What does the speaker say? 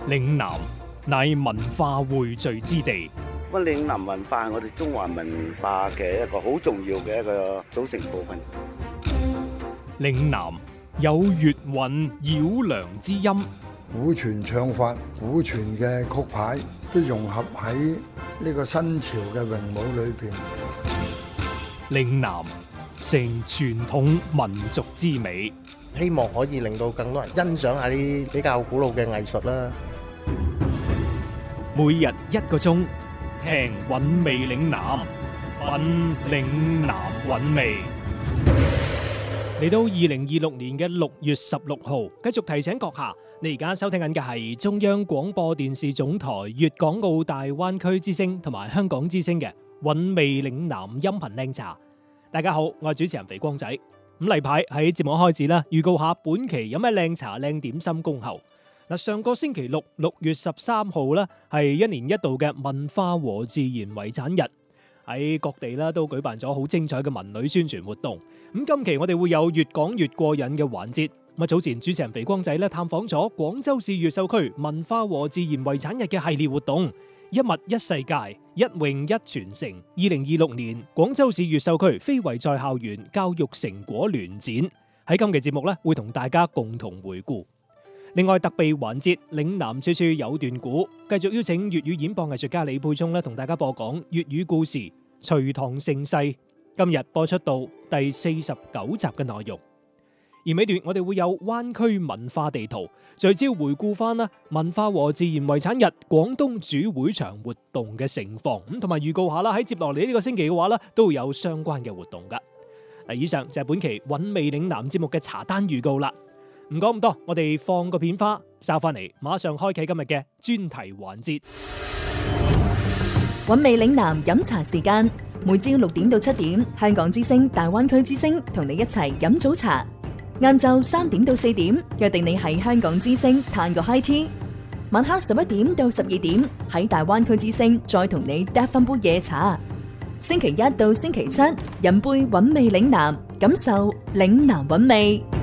嶺南乃文化匯聚之地， 咁嶺南文化係我哋中華文化嘅一個好重要嘅一個組成部分。 嶺南有粵韻繞梁之音， 古傳唱法、古傳嘅曲牌都融合喺呢個新潮嘅詠舞裏邊。 嶺南成傳統民族之美， 希望可以令到更多人欣賞下啲比較古老嘅藝術啦。 每日1個鐘，聽韻味嶺南，品嶺南韻味。嚟到2026年嘅6月16號，繼續提醒閣下，你而家收聽緊嘅係中央廣播電視總台粵港澳大灣區之聲同埋香港之聲嘅韻味嶺南音頻靚茶。大家好，我係主持人肥光仔。咁例牌喺節目開始啦，預告下本期有咩靚茶靚點心恭候。嗱，上個星期六6月13號咧，係一年一度嘅文化和自然遺產日，喺各地咧都舉辦咗好精彩嘅文旅宣傳活動。咁今期我哋會有越講越過癮嘅環節。咁早前主持人肥光仔咧探訪咗廣州市越秀區文化和自然遺產日嘅系列活動，一物一世界，一詠一傳承。2026年廣州市越秀區非遺在校園教育成果聯展，喺今期節目咧會同大家共同回顧。另外特備環節嶺南處處有段古，繼續邀請粵語演播藝術家李佩聰咧同大家播講粵語故事《隋唐盛世》，今日播出到第49集嘅內容。而尾段我哋會有灣區文化地圖，聚焦回顧翻啦文化和自然遺產日廣東主會場活動嘅盛況，咁同埋預告下啦，喺接落嚟呢個星期嘅話咧都會有相關嘅活動噶。嗱，以上就係本期韻味嶺南節目嘅茶單預告啦。唔講咁多，我哋放個片花，收翻嚟，馬上開啟今日嘅專題環節。 韻味嶺南飲茶時間，每朝6點到7點，香港之聲、大灣區之聲同你一齊飲早茶。晏晝3點到4點，約定你喺香港之聲嘆個 high tea。晚黑11點到12點，喺大灣區之聲再同你嗒翻杯夜茶。星期1到星期7，飲杯韻味嶺南，感受嶺南韻味。